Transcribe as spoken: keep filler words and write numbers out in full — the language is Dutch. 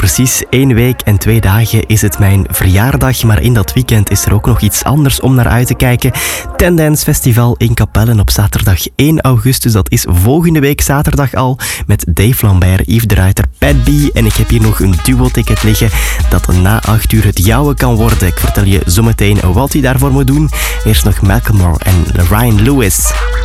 precies één week en twee dagen is het mijn verjaardag, maar in dat weekend is er ook nog iets anders om naar uit te kijken. Ten Dance Festival in Capellen op zaterdag één augustus. Dat is volgende week zaterdag al met Dave Lambert, Yves de Ruiter, Pat B. En ik heb hier nog een duo-ticket liggen dat na acht uur het jouwe kan worden. Ik vertel je zometeen wat je daarvoor moet doen. Eerst nog Macklemore en Ryan Lewis.